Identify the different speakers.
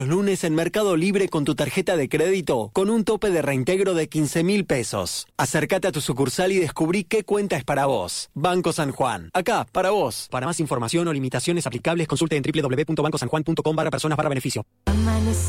Speaker 1: Lunes en Mercado Libre con tu tarjeta de crédito con un tope de reintegro de 15.000 pesos. Acércate a tu sucursal y descubrí qué cuenta es para vos. Banco San Juan. Acá, para vos. Para más información o limitaciones aplicables, consulte en www.bancosanjuan.com/personas/beneficio.